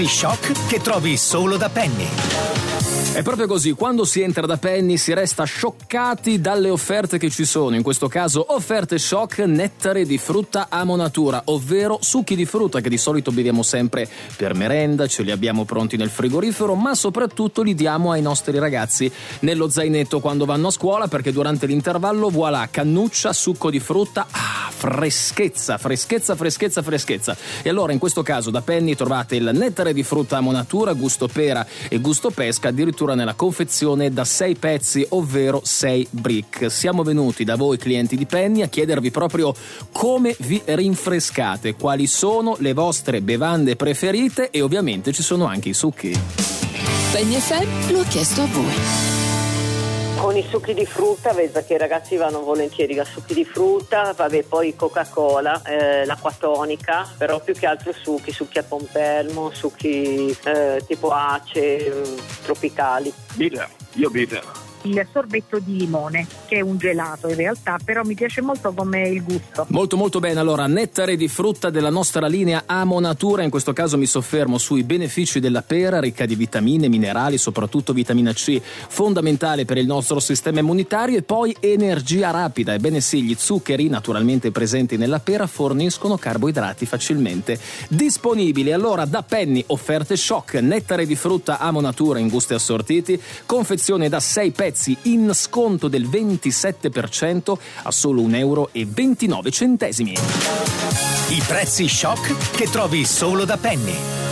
Shock che trovi solo da Penny. È proprio così, quando si entra da Penny si resta scioccati dalle offerte che ci sono, in questo caso offerte shock nettare di frutta Amo Natura, ovvero succhi di frutta che di solito beviamo sempre per merenda, ce li abbiamo pronti nel frigorifero, ma soprattutto li diamo ai nostri ragazzi nello zainetto quando vanno a scuola, perché durante l'intervallo voilà, cannuccia, succo di frutta, freschezza. E allora in questo caso da Penny trovate il nettare di frutta Amo Natura, gusto pera e gusto pesca, addirittura nella confezione da 6 pezzi, ovvero 6 brick. Siamo venuti da voi clienti di Penny a chiedervi proprio come vi rinfrescate, quali sono le vostre bevande preferite e ovviamente ci sono anche i succhi. Penny FM lo ha chiesto a voi. Con i succhi di frutta, vedo che i ragazzi vanno volentieri a succhi di frutta, vabbè, poi Coca-Cola, l'acqua tonica, però più che altro succhi a pompelmo, succhi tipo ace, tropicali. Bitter. Il sorbetto di limone, che è un gelato in realtà, però mi piace molto come il gusto. Molto bene, allora nettare di frutta della nostra linea Amo Natura, in questo caso mi soffermo sui benefici della pera, ricca di vitamine, minerali, soprattutto vitamina C, fondamentale per il nostro sistema immunitario, e poi energia rapida. Ebbene sì, gli zuccheri naturalmente presenti nella pera forniscono carboidrati facilmente disponibili. Allora da Penny offerte shock, nettare di frutta Amo Natura in gusti assortiti, confezione da 6 pezzi in sconto del 27% a solo €1,29. I prezzi shock che trovi solo da Penny.